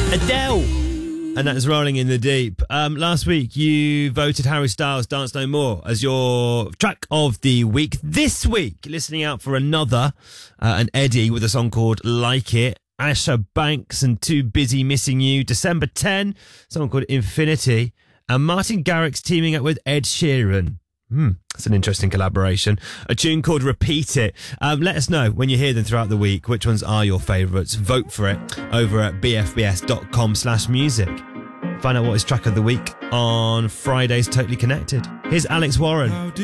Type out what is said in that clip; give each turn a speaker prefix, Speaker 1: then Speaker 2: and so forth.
Speaker 1: Adele. And that's Rolling in the Deep. Last week, you voted Harry Styles' Dance No More as your track of the week. This week, listening out for another, an Eddie with a song called Like It. Asher Banks and Too Busy Missing You. December 10, song called Infinity. And Martin Garrix teaming up with Ed Sheeran. That's an interesting collaboration. A tune called Repeat It. Let us know when you hear them throughout the week which ones are your favourites. Vote for it over at bfbs.com/music. Find out what is track of the week on Friday's Totally Connected. Here's Alex Warren.